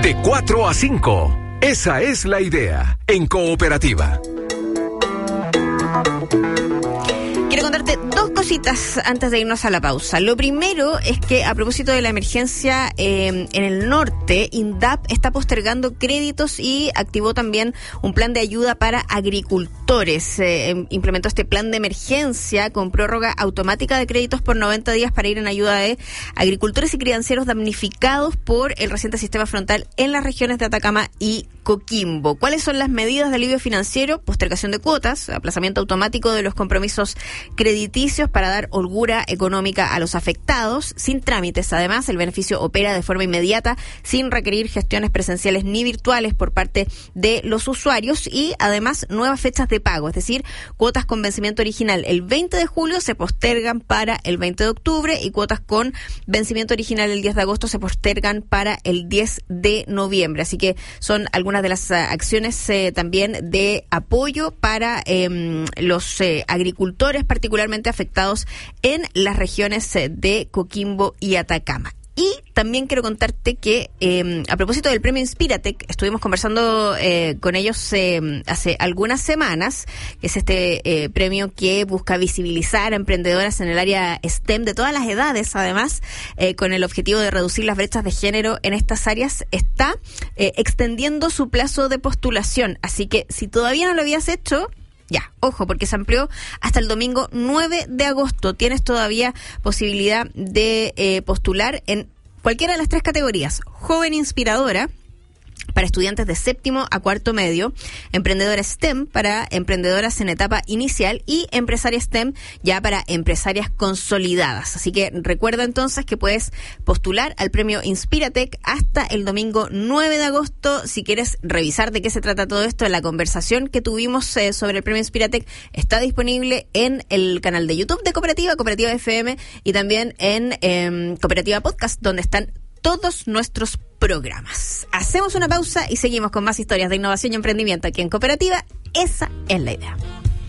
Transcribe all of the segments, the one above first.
De 4 a 5. Esa es la idea en Cooperativa. Quiero contarte dos cositas antes de irnos a la pausa. Lo primero es que a propósito de la emergencia en el norte, INDAP está postergando créditos y activó también un plan de ayuda para agricultores. Implementó este plan de emergencia con prórroga automática de créditos por 90 días para ir en ayuda de agricultores y crianceros damnificados por el reciente sistema frontal en las regiones de Atacama y Coquimbo. ¿Cuáles son las medidas de alivio financiero? Postergación de cuotas, aplazamiento automático de los compromisos crediticios para dar holgura económica a los afectados, sin trámites. Además, el beneficio opera de forma inmediata, sin requerir gestiones presenciales ni virtuales por parte de los usuarios, y además nuevas fechas de pago, es decir, cuotas con vencimiento original el 20 de julio se postergan para el 20 de octubre y cuotas con vencimiento original el 10 de agosto se postergan para el 10 de noviembre. Así que son algunas de las acciones también de apoyo para los agricultores particularmente afectados en las regiones de Coquimbo y Atacama. Y también quiero contarte que a propósito del premio Inspiratec, estuvimos conversando con ellos hace algunas semanas, que es este premio que busca visibilizar a emprendedoras en el área STEM de todas las edades, además, con el objetivo de reducir las brechas de género en estas áreas. Está extendiendo su plazo de postulación, así que si todavía no lo habías hecho, ya, ojo, porque se amplió hasta el domingo 9 de agosto. Tienes todavía posibilidad de postular en cualquiera de las tres categorías. Joven inspiradora, para estudiantes de séptimo a cuarto medio, emprendedora STEM para emprendedoras en etapa inicial y empresaria STEM ya para empresarias consolidadas. Así que recuerda entonces que puedes postular al premio Inspiratec hasta el domingo 9 de agosto. Si quieres revisar de qué se trata todo esto, la conversación que tuvimos sobre el premio Inspiratec está disponible en el canal de YouTube de Cooperativa FM, y también en Cooperativa Podcast, donde están todos nuestros programas. Hacemos una pausa y seguimos con más historias de innovación y emprendimiento aquí en Cooperativa. Esa es la idea.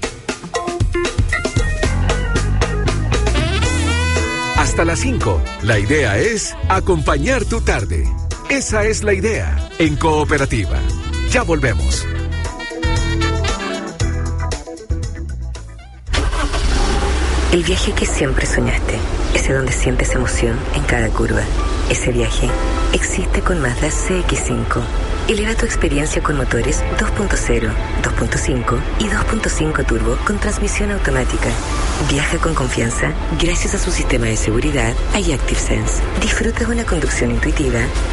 Hasta las 5. La idea es acompañar tu tarde. Esa es la idea en Cooperativa. Ya volvemos. El viaje que siempre soñaste, ese donde sientes emoción en cada curva. Ese viaje existe con Mazda CX-5. Eleva tu experiencia con motores 2.0, 2.5 y 2.5 turbo con transmisión automática. Viaja con confianza gracias a su sistema de seguridad iActive Sense. Disfruta de una conducción intuitiva